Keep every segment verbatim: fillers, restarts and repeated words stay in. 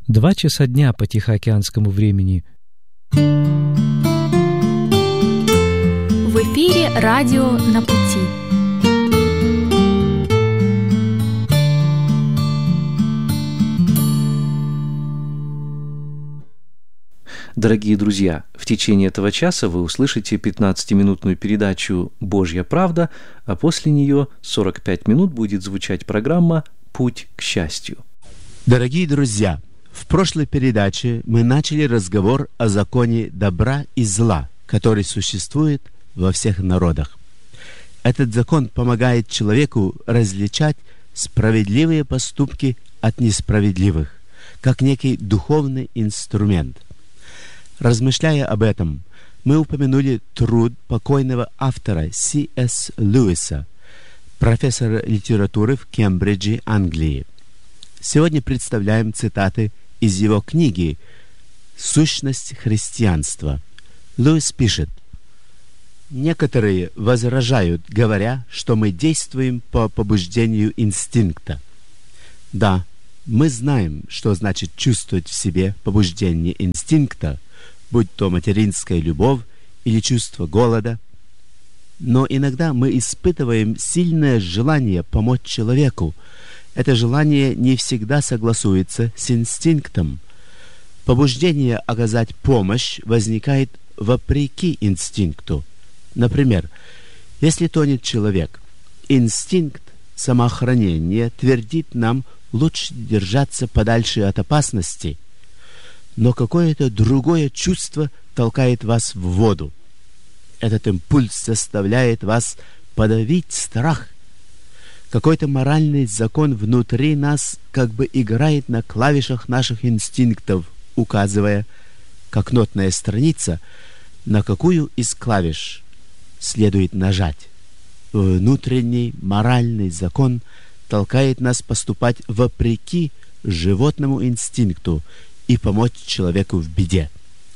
Два часа дня по тихоокеанскому времени. В эфире радио «На пути». Дорогие друзья, в течение этого часа вы услышите пятнадцатиминутную передачу «Божья правда», а после нее сорок пять минут будет звучать программа «Путь к счастью». Дорогие друзья, в прошлой передаче мы начали разговор о законе добра и зла, который существует во всех народах. Этот закон помогает человеку различать справедливые поступки от несправедливых, как некий духовный инструмент. Размышляя об этом, мы упомянули труд покойного автора Си Эс Льюиса, профессора литературы в Кембридже, Англии. Сегодня представляем цитаты из его книги «Сущность христианства». Льюис пишет: «Некоторые возражают, говоря, что мы действуем по побуждению инстинкта. Да, мы знаем, что значит чувствовать в себе побуждение инстинкта, будь то материнская любовь или чувство голода. Но иногда мы испытываем сильное желание помочь человеку. Это желание не всегда согласуется с инстинктом. Побуждение оказать помощь возникает вопреки инстинкту. Например, если тонет человек, инстинкт самоохранения твердит нам лучше держаться подальше от опасности, но какое-то другое чувство толкает вас в воду. Этот импульс заставляет вас подавить страх. Какой-то моральный закон внутри нас как бы играет на клавишах наших инстинктов, указывая, как нотная страница, на какую из клавиш следует нажать. Внутренний моральный закон толкает нас поступать вопреки животному инстинкту и помочь человеку в беде.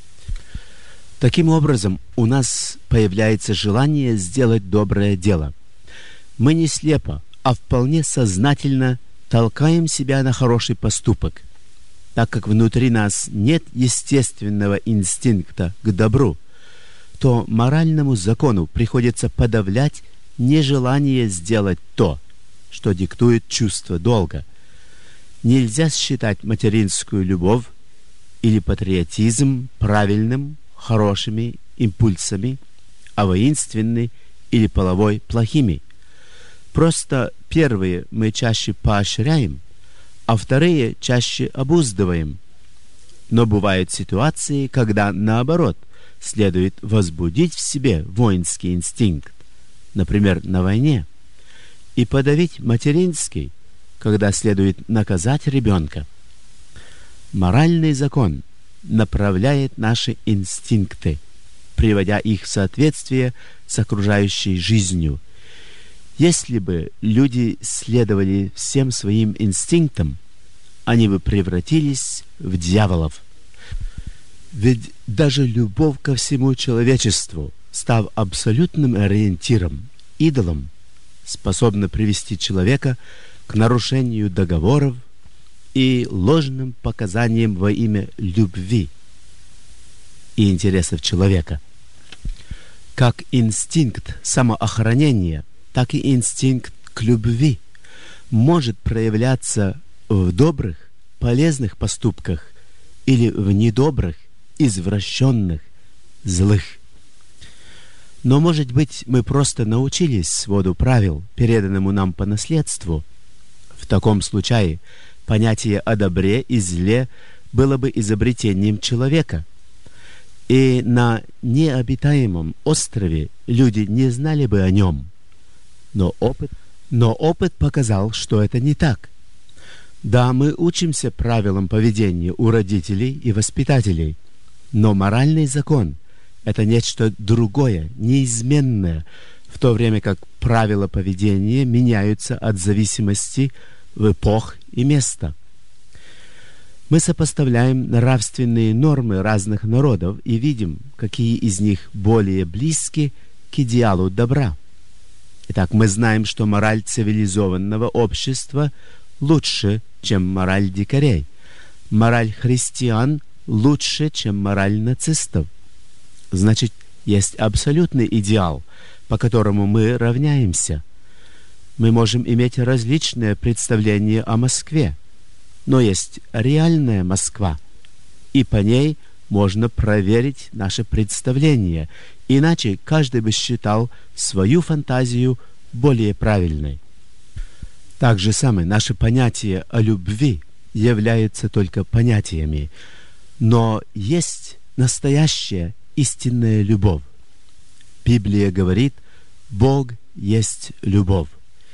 Таким образом, у нас появляется желание сделать доброе дело. Мы не слепо, а вполне сознательно толкаем себя на хороший поступок, так как внутри нас нет естественного инстинкта к добру, то моральному закону приходится подавлять нежелание сделать то, что диктует чувство долга. Нельзя считать материнскую любовь или патриотизм правильным, хорошими импульсами, а воинственный или половой плохими. Просто первые мы чаще поощряем, а вторые чаще обуздываем. Но бывают ситуации, когда, наоборот, следует возбудить в себе воинский инстинкт, например, на войне, и подавить материнский, когда следует наказать ребенка. Моральный закон направляет наши инстинкты, приводя их в соответствие с окружающей жизнью. Если бы люди следовали всем своим инстинктам, они бы превратились в дьяволов. Ведь даже любовь ко всему человечеству, став абсолютным ориентиром, идолом, способна привести человека к нарушению договоров и ложным показаниям во имя любви и интересов человека. Как инстинкт самоохранения, так и инстинкт к любви может проявляться в добрых, полезных поступках или в недобрых, извращенных, злых. Но, может быть, мы просто научились своду правил, переданному нам по наследству. В таком случае понятие о добре и зле было бы изобретением человека. И на необитаемом острове люди не знали бы о нем. Но опыт, но опыт показал, что это не так. Да, мы учимся правилам поведения у родителей и воспитателей, но моральный закон — это нечто другое, неизменное, в то время как правила поведения меняются от зависимости в эпох и место. Мы сопоставляем нравственные нормы разных народов и видим, какие из них более близки к идеалу добра. Итак, мы знаем, что мораль цивилизованного общества лучше, чем мораль дикарей. мораль христиан лучше, чем мораль нацистов. Значит, есть абсолютный идеал, по которому мы равняемся. Мы можем иметь различные представления о Москве, но есть реальная Москва, и по ней можно проверить наше представление, иначе каждый бы считал свою фантазию более правильной. Так же самое наши понятия о любви являются только понятиями, но есть настоящая истинная любовь. Библия говорит: Бог есть любовь.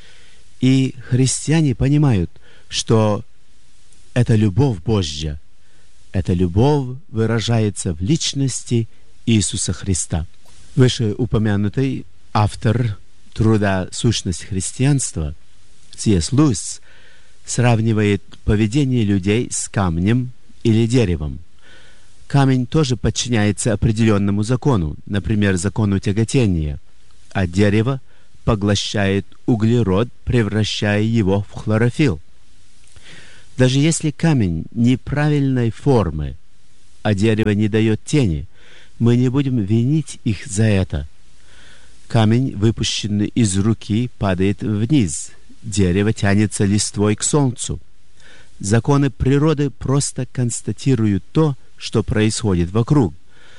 И христиане понимают, что эта любовь Божья, эта любовь выражается в личности Иисуса Христа. Вышеупомянутый автор труда «Сущность христианства» Си Эс Льюис сравнивает поведение людей с камнем или деревом. Камень тоже подчиняется определенному закону, например, закону тяготения, а дерево поглощает углерод, превращая его в хлорофилл. Даже если камень неправильной формы, а дерево не дает тени, мы не будем винить их за это. Камень, выпущенный из руки, падает вниз, дерево тянется листвой к солнцу. Законы природы просто констатируют то, что происходит вокруг.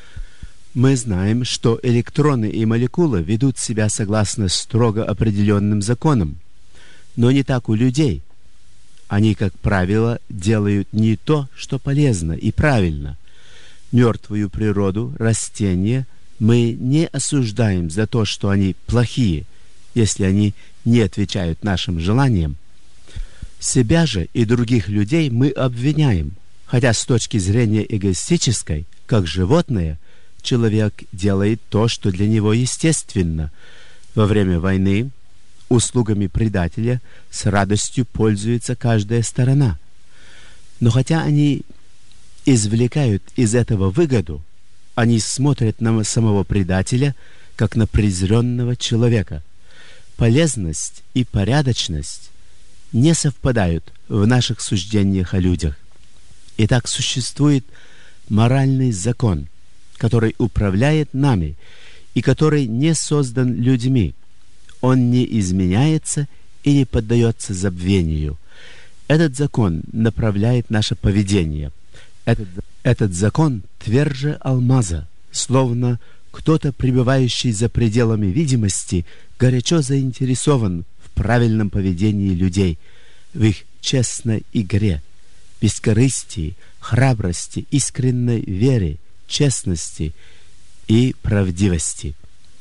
Мы знаем, что электроны и молекулы ведут себя согласно строго определенным законам, но не так у людей. Они, как правило, делают не то, что полезно и правильно. Мертвую природу, растения мы не осуждаем за то, что они плохие, если они не отвечают нашим желаниям. Себя же и других людей мы обвиняем, хотя с точки зрения эгоистической, как животное, человек делает то, что для него естественно. Во время войны услугами предателя с радостью пользуется каждая сторона. Но хотя они извлекают из этого выгоду, они смотрят на самого предателя, как на презренного человека. Полезность и порядочность не совпадают в наших суждениях о людях. Итак, существует моральный закон, который управляет нами и который не создан людьми. Он не изменяется и не поддается забвению. Этот закон направляет наше поведение. Этот, этот закон тверже алмаза, словно кто-то, пребывающий за пределами видимости, горячо заинтересован в правильном поведении людей, в их честной игре, бескорыстии, храбрости, искренней вере, честности и правдивости.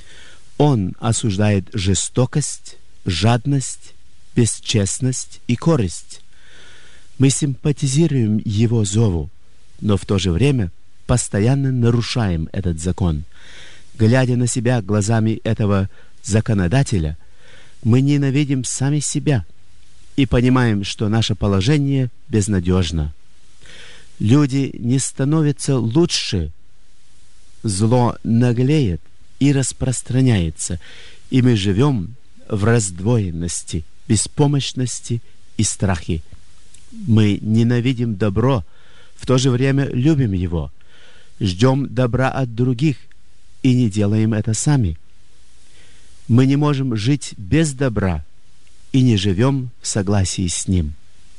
Он осуждает жестокость, жадность, бесчестность и корысть. Мы симпатизируем его зову, но в то же время постоянно нарушаем этот закон. Глядя на себя глазами этого законодателя, мы ненавидим сами себя и понимаем, что наше положение безнадежно. Люди не становятся лучше, зло наглеет и распространяется, и мы живем в раздвоенности, беспомощности и страхе. Мы ненавидим добро, в то же время любим его, ждем добра от других и не делаем это сами. Мы не можем жить без добра и не живем в согласии с ним.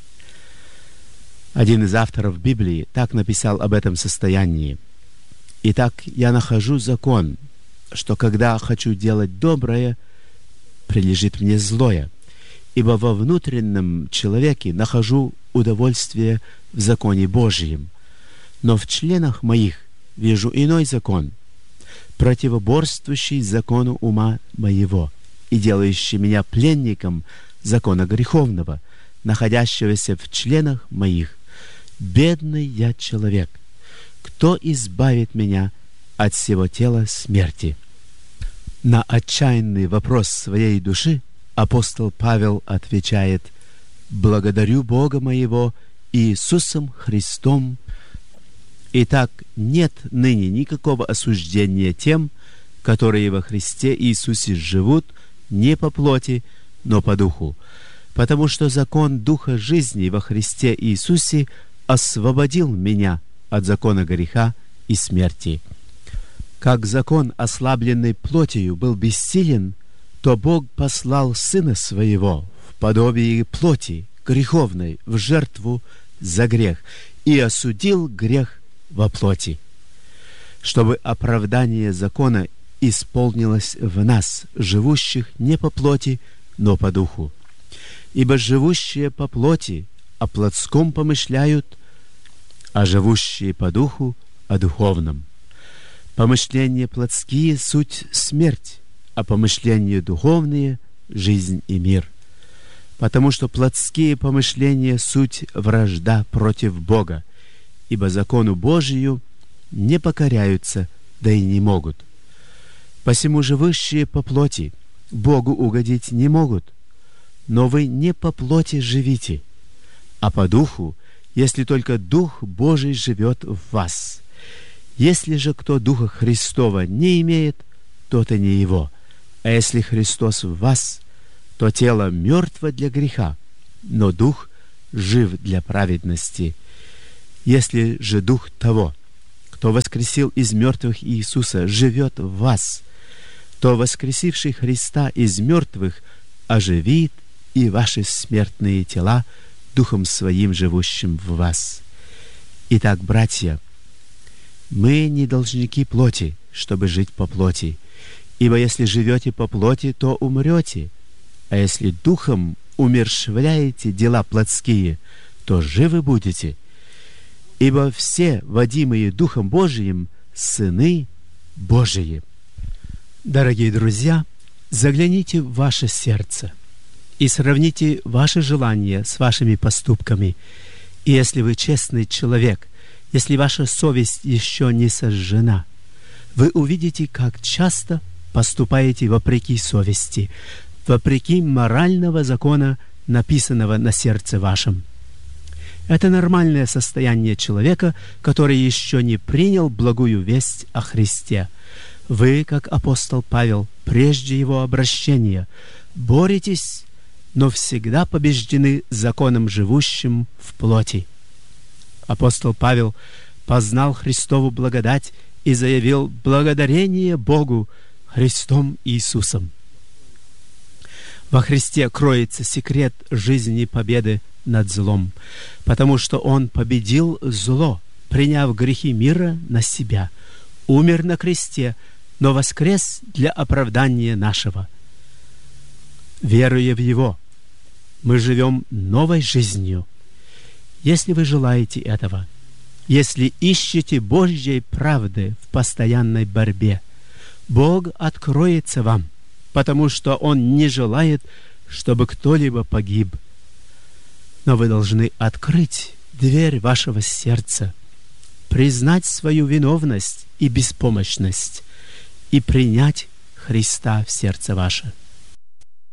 Один из авторов Библии так написал об этом состоянии: «Итак, я нахожу закон, что когда хочу делать доброе, прилежит мне злое, ибо во внутреннем человеке нахожу удовольствие в законе Божьем, но в членах моих вижу иной закон, противоборствующий закону ума моего и делающий меня пленником закона греховного, находящегося в членах моих. Бедный я человек! Кто избавит меня от всего тела смерти?» На отчаянный вопрос своей души апостол Павел отвечает: «Благодарю Бога моего Иисусом Христом. Итак, нет ныне никакого осуждения тем, которые во Христе Иисусе живут не по плоти, но по духу, потому что закон Духа жизни во Христе Иисусе освободил меня от закона греха и смерти. Как закон, ослабленный плотью, был бессилен, то Бог послал Сына Своего в подобие плоти греховной в жертву за грех и осудил грех во плоти, чтобы оправдание закона исполнилось в нас, живущих не по плоти, но по духу. Ибо живущие по плоти о плотском помышляют, а живущие по духу о духовном. Помышления плотские — суть смерть, а помышления духовные — жизнь и мир. Потому что плотские помышления — суть вражда против Бога, ибо закону Божию не покоряются, да и не могут. Посему живущие по плоти Богу угодить не могут. Но вы не по плоти живите, а по духу, если только Дух Божий живет в вас. Если же кто Духа Христова не имеет, тот и не его. А если Христос в вас, то тело мертво для греха, но Дух жив для праведности. Если же Дух того, кто воскресил из мертвых Иисуса, живет в вас, то воскресивший Христа из мертвых оживит и ваши смертные тела Духом Своим, живущим в вас. Итак, братья, мы не должники плоти, чтобы жить по плоти, ибо если живете по плоти, то умрете, а если Духом умерщвляете дела плотские, то живы будете. Ибо все, водимые Духом Божиим, сыны Божии. Дорогие друзья, загляните в ваше сердце и сравните ваши желания с вашими поступками. И если вы честный человек, если ваша совесть еще не сожжена, вы увидите, как часто поступаете вопреки совести, вопреки морального закона, написанного на сердце вашем. Это нормальное состояние человека, который еще не принял благую весть о Христе. Вы, как апостол Павел, прежде его обращения, боретесь, но всегда побеждены законом, живущим в плоти. Апостол Павел познал Христову благодать и заявил благодарение Богу Христом Иисусом. Во Христе кроется секрет жизни победы над злом, потому что Он победил зло, приняв грехи мира на себя, умер на кресте, но воскрес для оправдания нашего. Веруя в Его, мы живем новой жизнью. Если вы желаете этого, если ищете Божьей правды в постоянной борьбе, Бог откроется вам, потому что Он не желает, чтобы кто-либо погиб. Но вы должны открыть дверь вашего сердца, признать свою виновность и беспомощность и принять Христа в сердце ваше.